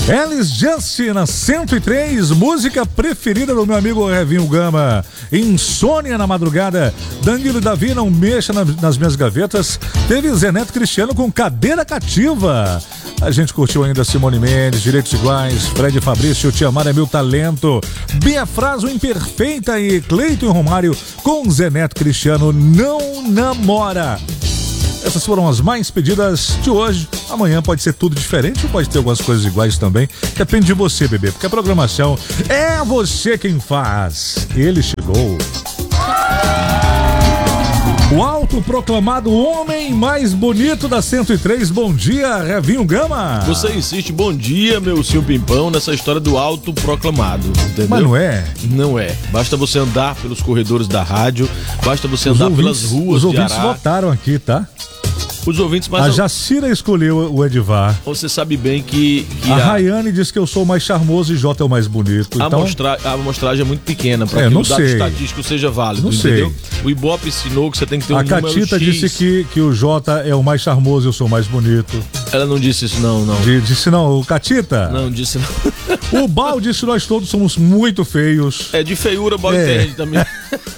Alice Just na 103, música preferida do meu amigo Revinho Gama. Insônia na madrugada. Danilo e Davi, não mexa nas minhas gavetas. Teve Zé Neto Cristiano com Cadeira Cativa. A gente curtiu ainda Simone Mendes, Direitos Iguais, Fred Fabrício, Te Amar é Meu Talento, Bia Fraso Imperfeita e Cleiton Romário com Zé Neto Cristiano, Não Namora. Essas foram as mais pedidas de hoje. Amanhã pode ser tudo diferente ou pode ter algumas coisas iguais também. Depende de você, bebê, porque a programação é você quem faz. Ele chegou. O autoproclamado homem mais bonito da 103. Bom dia, Revinho Gama. Você insiste, bom dia, meu Sil Pimpão, nessa história do autoproclamado, entendeu? Mas não é? Não é. Basta você andar pelos corredores da rádio, basta você andar pelas ruas de Ará. Os ouvintes votaram aqui, tá? Os ouvintes, mas a Jacira escolheu o Edivar. Você sabe bem que a Rayane disse que eu sou o mais charmoso e Jota é o mais bonito. A amostragem é muito pequena para que o dado estatístico seja válido, entendeu? O Ibope ensinou que você tem que ter um número X. A Catita disse que o Jota é o mais charmoso e eu sou o mais bonito. Ela não disse isso não. Disse não, o Catita? Não, disse não. O Bal disse que nós todos somos muito feios. É de feiura, o Bal entende também.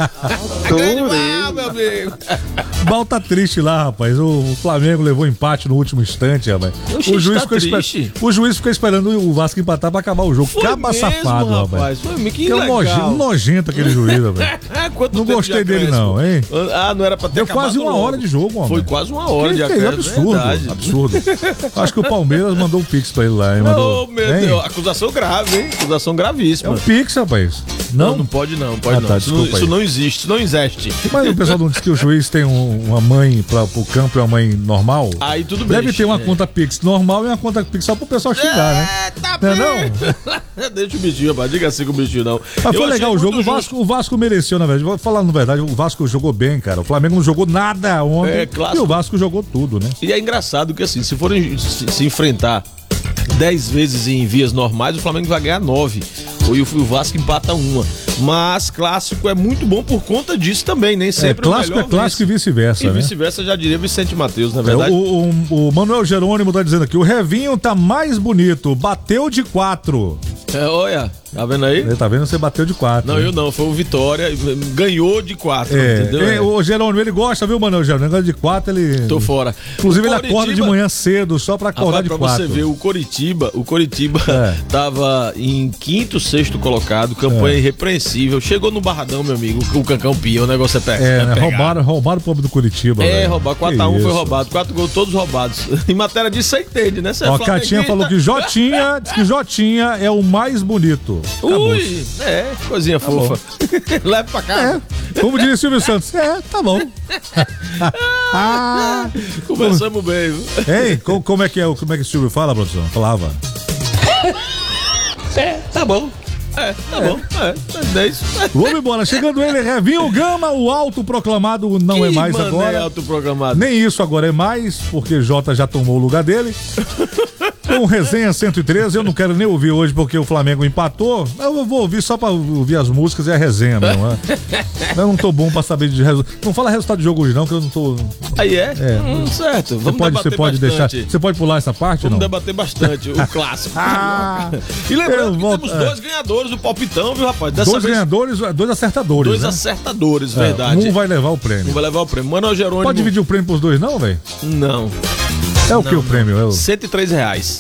Meu amigo. Bal tá triste lá, rapaz. O Flamengo levou empate no último instante, rapaz. O juiz ficou esperando o Vasco empatar pra acabar o jogo. Caba safado, rapaz. Foi que legal. Nojento aquele juiz, rapaz. Não gostei dele não, hein? Não era pra ter Deu quase uma hora de jogo, mano. Foi quase uma hora de acréscimo. Absurdo. Acho que o Palmeiras mandou um pix pra ele lá, hein? Oh, meu Deus. Acusação grave, hein? Acusação gravíssima. É um pix, rapaz. Não pode não. Tá, isso não existe, isso não existe. Mas o pessoal não diz que o juiz tem uma mãe pro campo e uma mãe normal? Aí tudo bem. Deve ter uma conta Pix normal e uma conta Pix só pro pessoal xingar, né? Tá bem. Não? Deixa o bichinho, rapaz. Diga assim com o bichinho, não. Mas foi legal o jogo. O Vasco mereceu, na verdade. Vou falar na verdade, o Vasco jogou bem, cara. O Flamengo não jogou nada ontem. E o Vasco jogou tudo, né? E é engraçado que assim, se forem se enfrentar 10 vezes em vias normais, o Flamengo vai ganhar 9. E o Vasco empata 1. Mas clássico é muito bom por conta disso também, nem sempre clássico é clássico e vice-versa, né? E vice-versa, já diria Vicente Matheus, na verdade. O Manuel Jerônimo tá dizendo aqui, o Revinho tá mais bonito, bateu de 4. Olha, tá vendo aí? Tá vendo? Você bateu de 4. Não, eu não, foi o Vitória, ganhou de 4, entendeu? O Jerônimo, ele gosta, viu, Manuel Jerônimo? Negócio de 4, ele... Tô fora. Inclusive, ele acorda de manhã cedo, só pra acordar de 4. Pra você ver, o Coritiba tava em 5º, 6º colocado, campanha irrepreensível, chegou no Barradão, meu amigo, o Cancão Pia, o negócio roubaram o povo do Curitiba. Roubaram, 4x1 foi roubado, 4 gols todos roubados. Em matéria disso, você entende, né? Ó, a Catinha falou que Jotinha, diz que Jotinha é o mais bonito. Ui, coisinha fofa. Leva pra casa. Como diria Silvio Santos, tá bom. Começamos bem, viu? Ei, como é que o Silvio fala, produção? Falava. Tá bom. Tá bom. É isso. Vamos embora. Chegando ele, Revinho Gama, o autoproclamado não é mais agora. Autoproclamado. Nem isso agora é mais, porque Jota já tomou o lugar dele. Com resenha 113, eu não quero nem ouvir hoje porque o Flamengo empatou. Eu vou ouvir só pra ouvir as músicas e a resenha mesmo, né? Eu não tô bom pra saber de resultado. Não fala resultado de jogo hoje não, que eu não tô... Aí certo. Você pode deixar. Você pode pular essa parte ou não? Vamos debater bastante o clássico. E lembrando que temos 2 ganhadores do palpitão, viu, rapaz? 2 ganhadores, 2 acertadores. 2 acertadores, verdade. Um vai levar o prêmio. Manuel Jerônimo. Pode dividir o prêmio pros 2 não, velho? Não. Que o prêmio? R$103.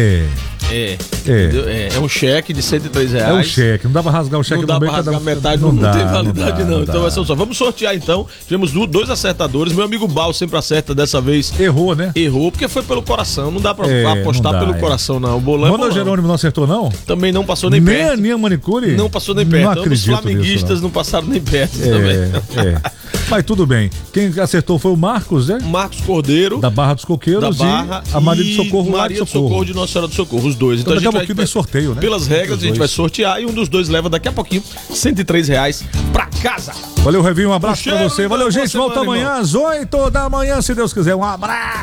É um cheque de R$103. É um cheque, não dá pra rasgar o cheque no meio. Não dá pra rasgar metade, não tem validade não. Então vai ser só. Vamos sortear então. Tivemos 2 acertadores. Meu amigo Bal sempre acerta, dessa vez errou, né? Errou, porque foi pelo coração. Não dá pra apostar pelo coração, não. O bolão Manuel Jerônimo não acertou, não? Também não passou nem perto. Nem a Ninha Manicure? Não passou nem perto. Não acredito nisso. Os flamenguistas não passaram nem perto também. Mas tudo bem. Quem acertou foi o Marcos, né? Marcos Cordeiro. Da Barra dos Coqueiros e a Maria do Socorro. Maria do Socorro de Nossa Senhora do Socorro, os 2. Então daqui a pouquinho tem sorteio, né? Pelas regras, a gente vai sortear e um dos 2 leva daqui a pouquinho R$103 pra casa. Valeu, Revinho, um abraço pra você. Valeu, gente. Volta amanhã às 8 da manhã, se Deus quiser. Um abraço.